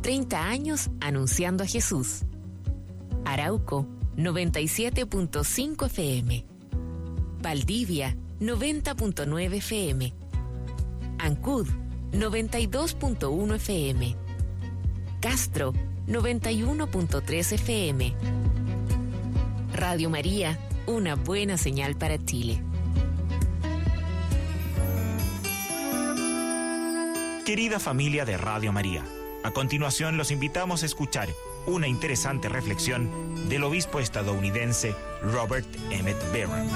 30 años anunciando a Jesús. Arauco, 97.5 FM. Valdivia, 90.9 FM. Ancud, 92.1 FM. Castro, 91.3 FM. Radio María, una buena señal para Chile. Querida familia de Radio María, a continuación los invitamos a escuchar una interesante reflexión del obispo estadounidense Robert Emmett Barron.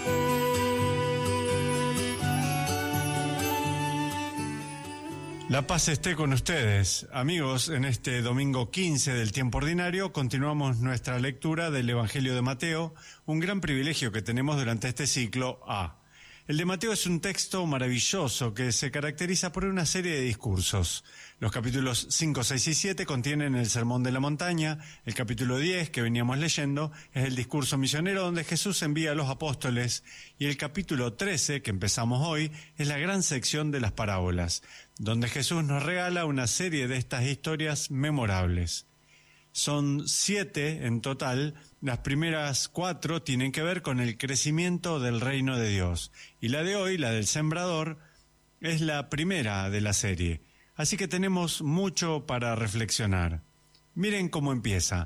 La paz esté con ustedes. Amigos, en este domingo 15 del tiempo ordinario continuamos nuestra lectura del Evangelio de Mateo, un gran privilegio que tenemos durante este ciclo A. El de Mateo es un texto maravilloso que se caracteriza por una serie de discursos. Los capítulos 5, 6 y 7 contienen el Sermón de la Montaña. El capítulo 10, que veníamos leyendo, es el discurso misionero donde Jesús envía a los apóstoles. Y el capítulo 13, que empezamos hoy, es la gran sección de las parábolas, donde Jesús nos regala una serie de estas historias memorables. Son 7 en total. Las primeras 4 tienen que ver con el crecimiento del reino de Dios. Y la de hoy, la del sembrador, es la primera de la serie. Así que tenemos mucho para reflexionar. Miren cómo empieza.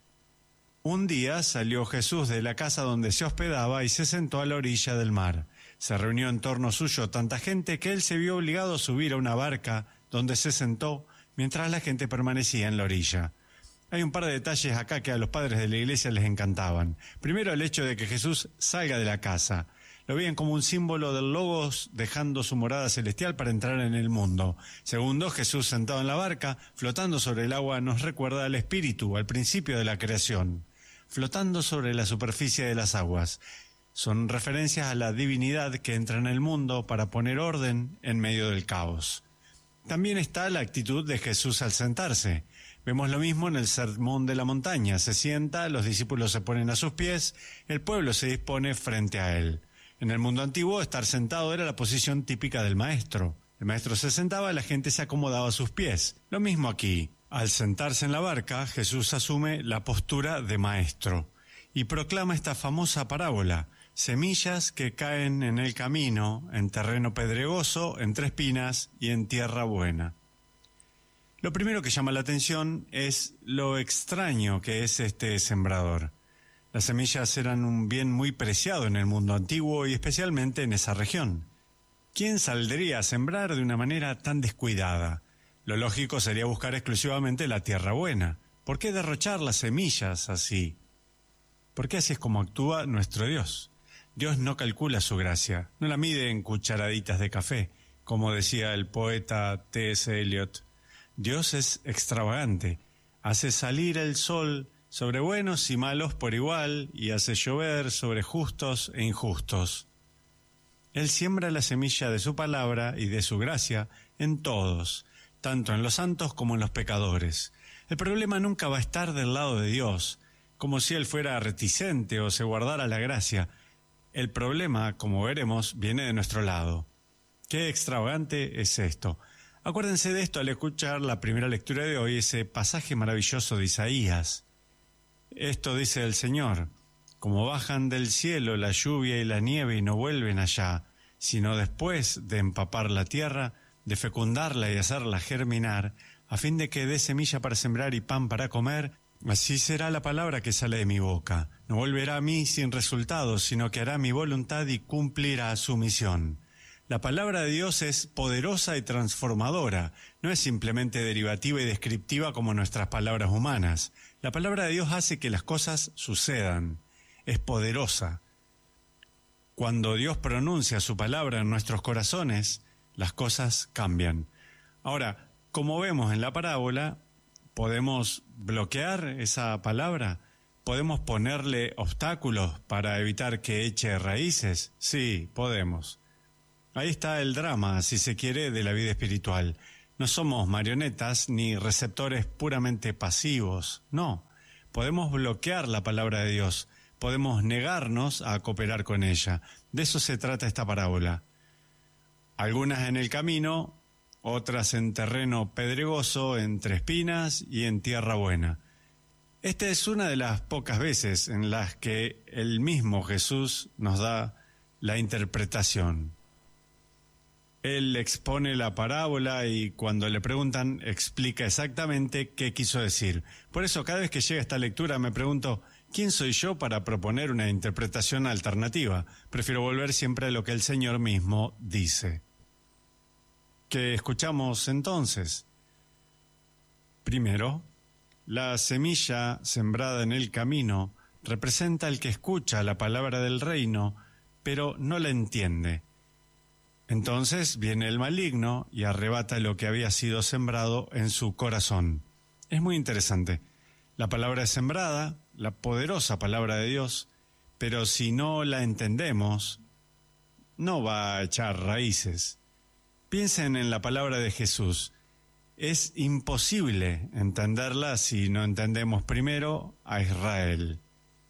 Un día salió Jesús de la casa donde se hospedaba y se sentó a la orilla del mar. Se reunió en torno suyo tanta gente que él se vio obligado a subir a una barca donde se sentó mientras la gente permanecía en la orilla. Hay un par de detalles acá que a los padres de la iglesia les encantaban. Primero, el hecho de que Jesús salga de la casa. Lo veían como un símbolo del Logos dejando su morada celestial para entrar en el mundo. Segundo, Jesús sentado en la barca, flotando sobre el agua, nos recuerda al Espíritu, al principio de la creación, flotando sobre la superficie de las aguas. Son referencias a la divinidad que entra en el mundo para poner orden en medio del caos. También está la actitud de Jesús al sentarse. Vemos lo mismo en el Sermón de la Montaña. Se sienta, los discípulos se ponen a sus pies, el pueblo se dispone frente a él. En el mundo antiguo, estar sentado era la posición típica del maestro. El maestro se sentaba, la gente se acomodaba a sus pies. Lo mismo aquí. Al sentarse en la barca, Jesús asume la postura de maestro y proclama esta famosa parábola: semillas que caen en el camino, en terreno pedregoso, entre espinas y en tierra buena. Lo primero que llama la atención es lo extraño que es este sembrador. Las semillas eran un bien muy preciado en el mundo antiguo y especialmente en esa región. ¿Quién saldría a sembrar de una manera tan descuidada? Lo lógico sería buscar exclusivamente la tierra buena. ¿Por qué derrochar las semillas así? Porque así es como actúa nuestro Dios. Dios no calcula su gracia, no la mide en cucharaditas de café, como decía el poeta T.S. Eliot. Dios es extravagante, hace salir el sol sobre buenos y malos por igual y hace llover sobre justos e injustos. Él siembra la semilla de su palabra y de su gracia en todos, tanto en los santos como en los pecadores. El problema nunca va a estar del lado de Dios, como si Él fuera reticente o se guardara la gracia. El problema, como veremos, viene de nuestro lado. Qué extravagante es esto. Acuérdense de esto al escuchar la primera lectura de hoy, ese pasaje maravilloso de Isaías. Esto dice el Señor: como bajan del cielo la lluvia y la nieve y no vuelven allá, sino después de empapar la tierra, de fecundarla y hacerla germinar, a fin de que dé semilla para sembrar y pan para comer, así será la palabra que sale de mi boca. No volverá a mí sin resultados, sino que hará mi voluntad y cumplirá su misión. La palabra de Dios es poderosa y transformadora, no es simplemente derivativa y descriptiva como nuestras palabras humanas. La palabra de Dios hace que las cosas sucedan, es poderosa. Cuando Dios pronuncia su palabra en nuestros corazones, las cosas cambian. Ahora, como vemos en la parábola, ¿podemos bloquear esa palabra? ¿Podemos ponerle obstáculos para evitar que eche raíces? Sí, podemos. Ahí está el drama, si se quiere, de la vida espiritual. No somos marionetas ni receptores puramente pasivos, no. Podemos bloquear la palabra de Dios, podemos negarnos a cooperar con ella. De eso se trata esta parábola. Algunas en el camino otras en terreno pedregoso, entre espinas y en tierra buena. Esta es una de las pocas veces en las que el mismo Jesús nos da la interpretación. Él expone la parábola y cuando le preguntan explica exactamente qué quiso decir. Por eso cada vez que llega esta lectura me pregunto, ¿quién soy yo para proponer una interpretación alternativa? Prefiero volver siempre a lo que el Señor mismo dice. ¿Qué escuchamos entonces? Primero, la semilla sembrada en el camino representa al que escucha la palabra del reino, pero no la entiende. Entonces viene el maligno y arrebata lo que había sido sembrado en su corazón. Es muy interesante. La palabra es sembrada, la poderosa palabra de Dios, pero si no la entendemos, no va a echar raíces. Piensen en la palabra de Jesús. Es imposible entenderla si no entendemos primero a Israel.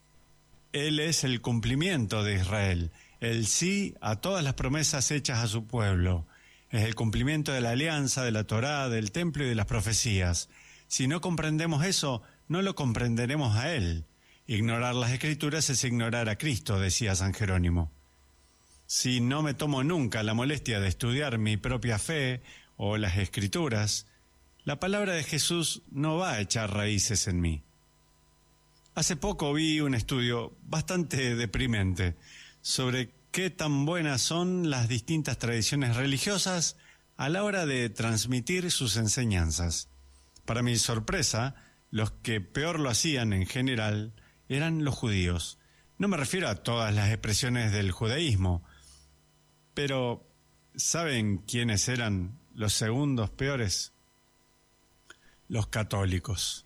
Él es el cumplimiento de Israel, el sí a todas las promesas hechas a su pueblo. Es el cumplimiento de la alianza, de la Torá, del templo y de las profecías. Si no comprendemos eso, no lo comprenderemos a Él. Ignorar las Escrituras es ignorar a Cristo, decía San Jerónimo. Si no me tomo nunca la molestia de estudiar mi propia fe o las Escrituras, la palabra de Jesús no va a echar raíces en mí. Hace poco vi un estudio bastante deprimente sobre qué tan buenas son las distintas tradiciones religiosas a la hora de transmitir sus enseñanzas. Para mi sorpresa, los que peor lo hacían en general eran los judíos. No me refiero a todas las expresiones del judaísmo, pero ¿saben quiénes eran los segundos peores? Los católicos.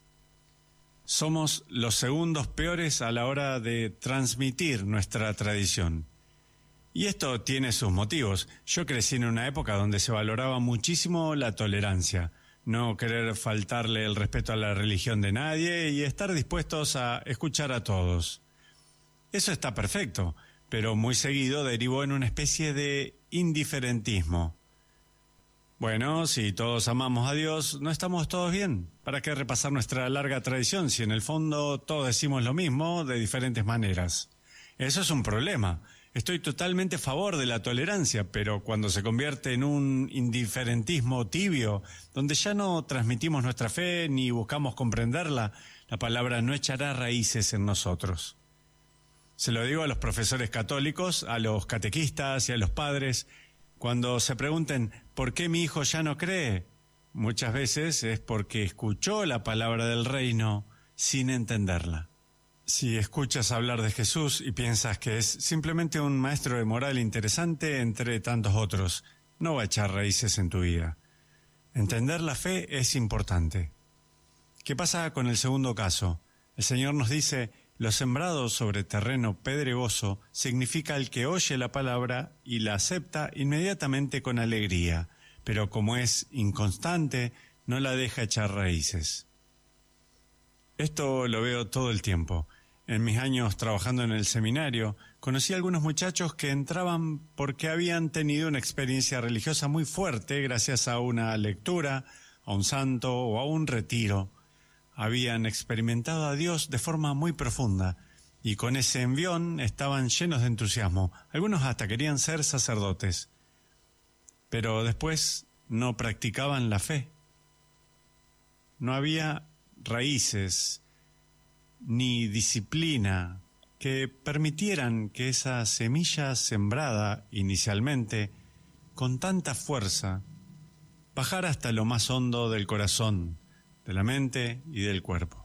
Somos los segundos peores a la hora de transmitir nuestra tradición. Y esto tiene sus motivos. Yo crecí en una época donde se valoraba muchísimo la tolerancia, no querer faltarle el respeto a la religión de nadie y estar dispuestos a escuchar a todos. Eso está perfecto, pero muy seguido derivó en una especie de indiferentismo. Bueno, si todos amamos a Dios, ¿no estamos todos bien? ¿Para qué repasar nuestra larga tradición si en el fondo todos decimos lo mismo de diferentes maneras? Eso es un problema. Estoy totalmente a favor de la tolerancia, pero cuando se convierte en un indiferentismo tibio, donde ya no transmitimos nuestra fe ni buscamos comprenderla, la palabra no echará raíces en nosotros. Se lo digo a los profesores católicos, a los catequistas y a los padres. Cuando se pregunten, ¿por qué mi hijo ya no cree? Muchas veces es porque escuchó la palabra del reino sin entenderla. Si escuchas hablar de Jesús y piensas que es simplemente un maestro de moral interesante entre tantos otros, no va a echar raíces en tu vida. Entender la fe es importante. ¿Qué pasa con el segundo caso? El Señor nos dice, lo sembrado sobre terreno pedregoso significa el que oye la palabra y la acepta inmediatamente con alegría, pero como es inconstante, no la deja echar raíces. Esto lo veo todo el tiempo. En mis años trabajando en el seminario, conocí a algunos muchachos que entraban porque habían tenido una experiencia religiosa muy fuerte gracias a una lectura, a un santo o a un retiro. Habían experimentado a Dios de forma muy profunda y con ese envión estaban llenos de entusiasmo. Algunos hasta querían ser sacerdotes, pero después no practicaban la fe. No había raíces ni disciplina que permitieran que esa semilla sembrada inicialmente con tanta fuerza bajara hasta lo más hondo del corazón, de la mente y del cuerpo.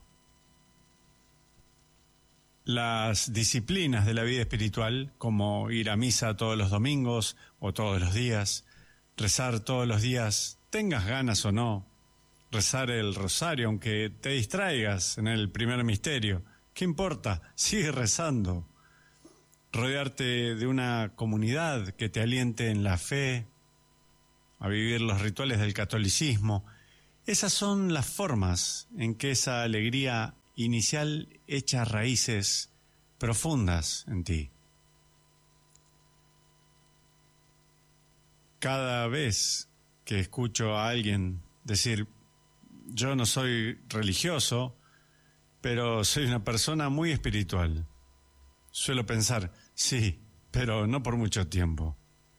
Las disciplinas de la vida espiritual, como ir a misa todos los domingos o todos los días, rezar todos los días, tengas ganas o no, rezar el rosario aunque te distraigas en el primer misterio, ¿qué importa? Sigue rezando. Rodearte de una comunidad que te aliente en la fe, a vivir los rituales del catolicismo. Esas son las formas en que esa alegría inicial echa raíces profundas en ti. Cada vez que escucho a alguien decir, yo no soy religioso, pero soy una persona muy espiritual. Suelo pensar, sí, pero no por mucho tiempo.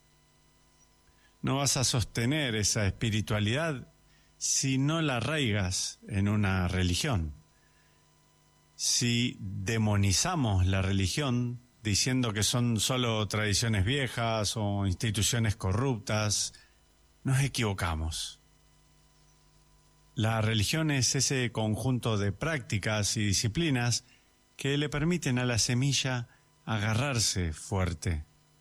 No vas a sostener esa espiritualidad si no la arraigas en una religión. Si demonizamos la religión diciendo que son solo tradiciones viejas o instituciones corruptas, nos equivocamos. La religión es ese conjunto de prácticas y disciplinas que le permiten a la semilla agarrarse fuerte.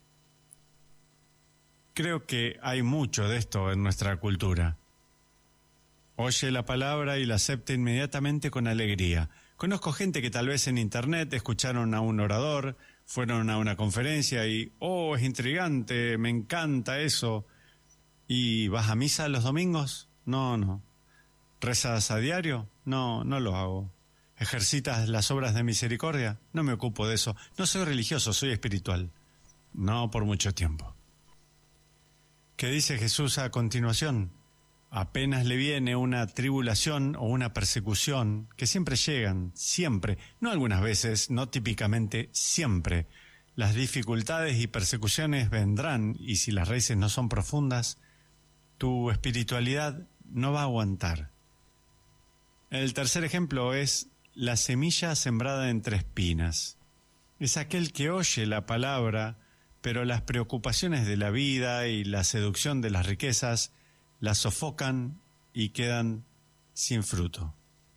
Creo que hay mucho de esto en nuestra cultura. Oye la palabra y la acepta inmediatamente con alegría. Conozco gente que tal vez en internet escucharon a un orador, fueron a una conferencia y, es intrigante, me encanta eso. ¿Y vas a misa los domingos? No. ¿Rezas a diario? No lo hago. ¿Ejercitas las obras de misericordia? No me ocupo de eso. No soy religioso, soy espiritual. No por mucho tiempo. ¿Qué dice Jesús a continuación? Apenas le viene una tribulación o una persecución, que siempre llegan, siempre, no algunas veces, no típicamente, siempre. Las dificultades y persecuciones vendrán, y si las raíces no son profundas, tu espiritualidad no va a aguantar. El tercer ejemplo es la semilla sembrada entre espinas. Es aquel que oye la palabra, pero las preocupaciones de la vida y la seducción de las riquezas la sofocan y quedan sin fruto.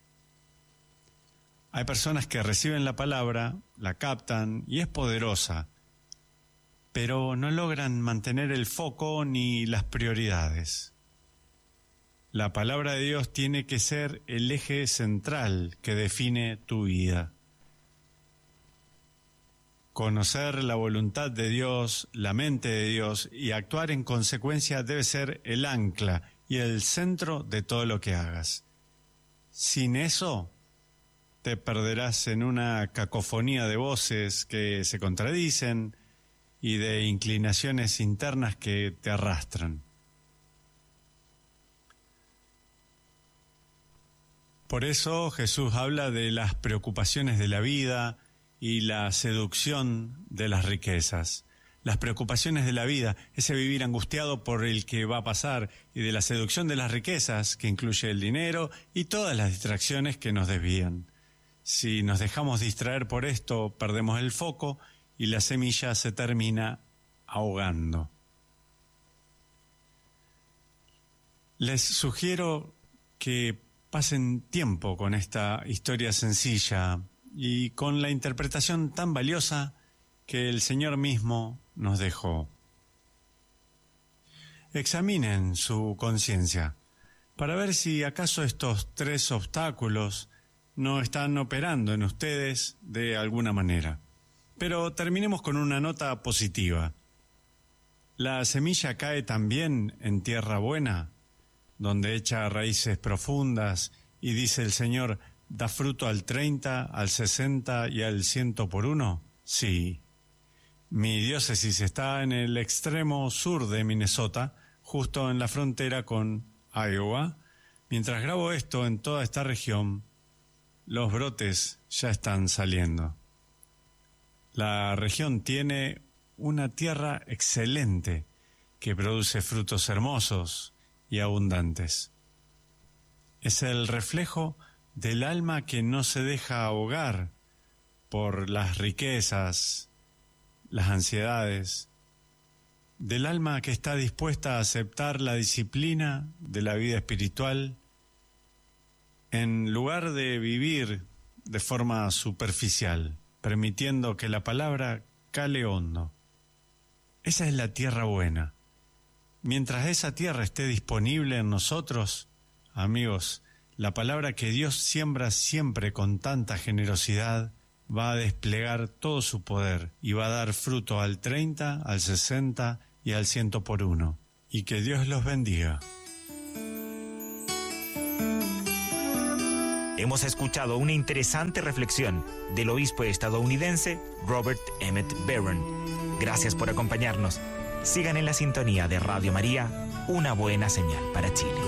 Hay personas que reciben la palabra, la captan y es poderosa, pero no logran mantener el foco ni las prioridades. La palabra de Dios tiene que ser el eje central que define tu vida. Conocer la voluntad de Dios, la mente de Dios y actuar en consecuencia debe ser el ancla y el centro de todo lo que hagas. Sin eso, te perderás en una cacofonía de voces que se contradicen y de inclinaciones internas que te arrastran. Por eso Jesús habla de las preocupaciones de la vida y la seducción de las riquezas. Las preocupaciones de la vida, ese vivir angustiado por el que va a pasar, y de la seducción de las riquezas, que incluye el dinero y todas las distracciones que nos desvían. Si nos dejamos distraer por esto, perdemos el foco y la semilla se termina ahogando. Les sugiero que pasen tiempo con esta historia sencilla y con la interpretación tan valiosa que el Señor mismo nos dejó. Examinen su conciencia para ver si acaso estos 3 obstáculos no están operando en ustedes de alguna manera. Pero terminemos con una nota positiva. ¿La semilla cae también en tierra buena, donde echa raíces profundas y dice el Señor, da fruto al 30, al 60 y al 100 por 1? Sí. Mi diócesis está en el extremo sur de Minnesota, justo en la frontera con Iowa. Mientras grabo esto en toda esta región, los brotes ya están saliendo. La región tiene una tierra excelente que produce frutos hermosos y abundantes. Es el reflejo del alma que no se deja ahogar por las riquezas, las ansiedades, del alma que está dispuesta a aceptar la disciplina de la vida espiritual en lugar de vivir de forma superficial, permitiendo que la palabra cale hondo. Esa es la tierra buena. Mientras esa tierra esté disponible en nosotros, amigos, la palabra que Dios siembra siempre con tanta generosidad va a desplegar todo su poder y va a dar fruto al 30, al 60 y al 100 por 1. Y que Dios los bendiga. Hemos escuchado una interesante reflexión del obispo estadounidense Robert Emmett Barron. Gracias por acompañarnos. Sigan en la sintonía de Radio María una buena señal para Chile.